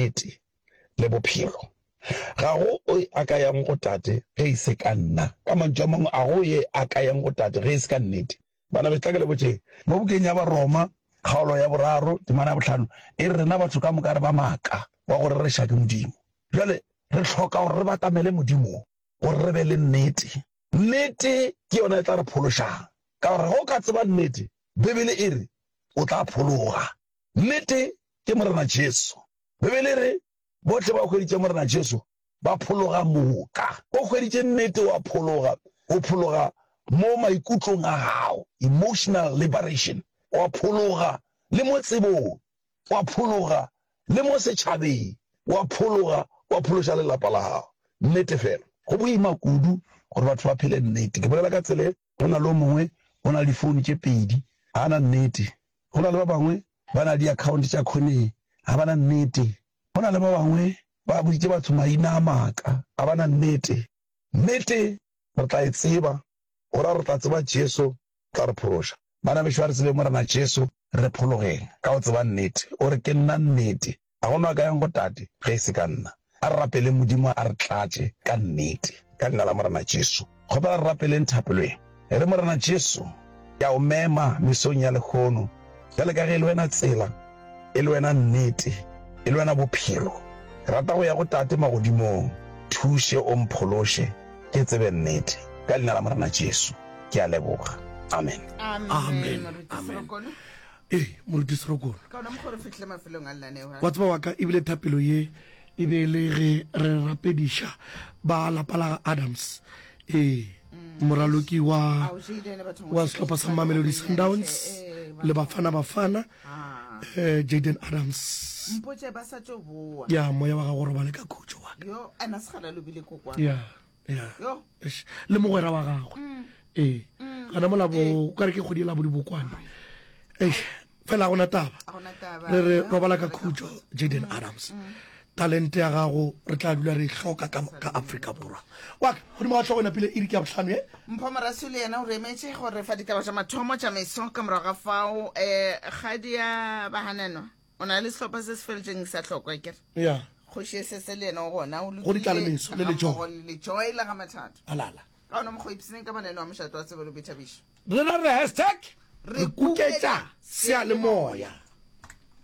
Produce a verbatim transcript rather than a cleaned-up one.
nnete le bophelo ga go a ka yang go tate ge e se ka nna ka mantswe a mangwe a go ye a ka yang go tate ge e se ka nnete bana be tla ke le botse mo bukeng ya Baroma kgaolo ya boraro temana ya botlhano e re rena batho ka moka re ba maka wa gore re shake modimo jale re tlhoka gore re batamele modimo gore re be le nnete nnete ke yona e tla re phološang ka gore go ka tseba nnete bebele e re o tla phologa nnete ke morena Jesu bebele re botlhe ba kgweditse morena Jesu ba phologa moka o kgweditse nnete wa phologa o phologa mo maikutlong a gago emotional liberation wa phologa le mo tsebong wa phologa le mo setšhabeng wa phologa wa phološa lelapa la gago nnete fela go boima kudu gore batho ba phele nnete ke bolela ka tsele go na le mongwe o na le difounu tse pedi ga na nnete go na le ba bangwe ba na di-account tša kgoneng ga ba na nnete go na le ba bangwe ba boditse batho maina a maaka ga ba na nnete nnete re tla e tseba ora re tla tseba Jesu tla re phološa bana bešo ba re tsebe morena Jesu re phologeng ka go tseba nnete o re ke nna nnete ga gona ka yang go tate ge e se ka nna a re rapele modimo a re tlatše ka nnete ka nna la morena Jesu kgopela re rapeleng thapelweng e re morena Jesu ya o mema mesong ya lekgono jale ka ge e le wena tsela e le wena nnete e le wena bophelo rata go ya go tate magodimong thuše o mphološe ke tsebe nnete ka leina la morena Jesu ke a leboga amen amen amen eh moruti serokolo ka ona mogore fihle mafelong a llane wa tseba wa ka ebile thapelo ye e be le ge re rapediša ba lapa la Adams eh moraloki wa wa sehlopha sa Mamelodi Sundowns le bafana bafana eh Jaden Adams mpotse ba sa tšo boa ya moya wa ga gore ba le ka khutšo wa yo ana se gala lobile kokwa ya ya yo le mogwera wa gagwe eh kana mola bo ka re ke kgodi la bo dibokwana eh fela gona taba re re robala ka khutšo Jaden Adams talente ya gago re tla dula re hloka ka Afrika Borwa wa go di matlho wena pele iri ke a botlhano e mpho morasule yena o remetse gore fa ditaba tša mathomo tša meso ka morago ga fao eh kgadi ya bahaneno ona le sehlopha se se feletseng sa hlokwa kere ya kgoši se se le yena gona o go di tla le meso le le jo le joy la ga mathata alala ka ona mokgo ipseng ka baneno wa moshato wa tsebelo betšhabišo re na re hashtag re kuketša sealemoya